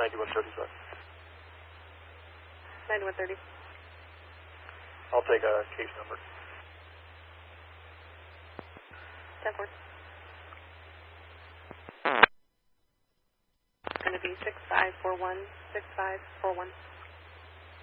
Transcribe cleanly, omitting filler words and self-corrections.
9135. 9130. I'll take a case number. 10-4. It's going to be 6541, 6541.